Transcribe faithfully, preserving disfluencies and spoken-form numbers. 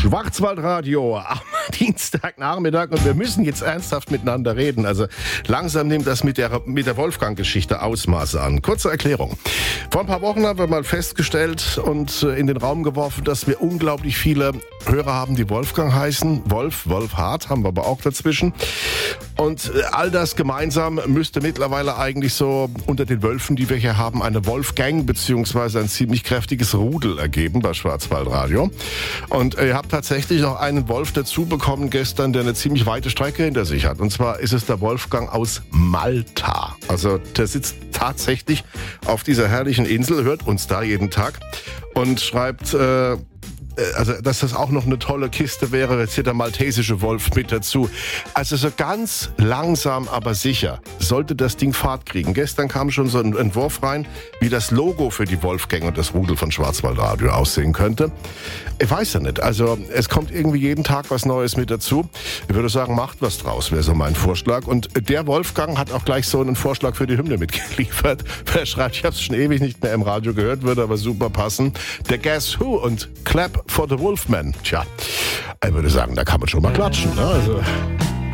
Schwarzwaldradio am Dienstagnachmittag und wir müssen jetzt ernsthaft miteinander reden. Also langsam nimmt das mit der, mit der Wolfgang-Geschichte Ausmaße an. Kurze Erklärung. Vor ein paar Wochen haben wir mal festgestellt und in den Raum geworfen, dass wir unglaublich viele Hörer haben, die Wolfgang heißen. Wolf, Wolfhard haben wir aber auch dazwischen. Und all das gemeinsam müsste mittlerweile eigentlich so unter den Wölfen, die wir hier haben, eine Wolfgang beziehungsweise ein ziemlich kräftiges Rudel ergeben bei Schwarzwaldradio. Und ihr habt tatsächlich noch einen Wolf dazu bekommen gestern, der eine ziemlich weite Strecke hinter sich hat. Und zwar ist es der Wolfgang aus Malta. Also der sitzt tatsächlich auf dieser herrlichen Insel, hört uns da jeden Tag und schreibt... Äh, Also, dass das auch noch eine tolle Kiste wäre, jetzt hier der maltesische Wolf mit dazu. Also so ganz langsam, aber sicher sollte das Ding Fahrt kriegen. Gestern kam schon so ein Entwurf rein, wie das Logo für die Wolfgang und das Rudel von Schwarzwaldradio aussehen könnte. Ich weiß ja nicht. Also es kommt irgendwie jeden Tag was Neues mit dazu. Ich würde sagen, macht was draus, wäre so mein Vorschlag. Und der Wolfgang hat auch gleich so einen Vorschlag für die Hymne mitgeliefert. Wer schreibt, ich habe es schon ewig nicht mehr im Radio gehört, würde aber super passen. Der Guess Who und Clap for the Wolfman. Tja, ich würde sagen, da kann man schon mal klatschen. Ne? Also